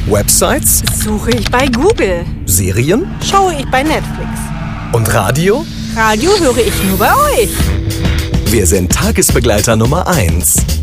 Websites? Suche ich bei Google. Serien? Schaue ich bei Netflix. Und Radio? Radio höre ich nur bei euch. Wir sind Tagesbegleiter Nummer 1.